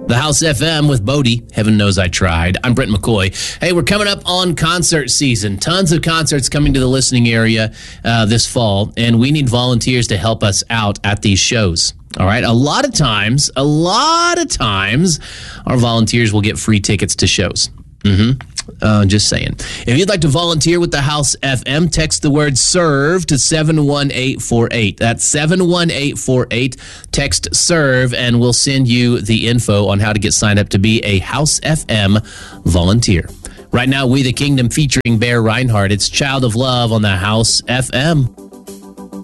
The House FM with Bodie. Heaven knows I tried. I'm Brent McCoy. Hey, we're coming up on concert season. Tons of concerts coming to the listening area this fall, and we need volunteers to help us out at these shows. All right. A lot of times, our volunteers will get free tickets to shows. Just saying. If you'd like to volunteer with the House FM, text the word SERVE to 71848. That's 71848. Text SERVE, and we'll send you the info on how to get signed up to be a House FM volunteer. Right now, We the Kingdom featuring Bear Reinhardt. It's Child of Love on the House FM.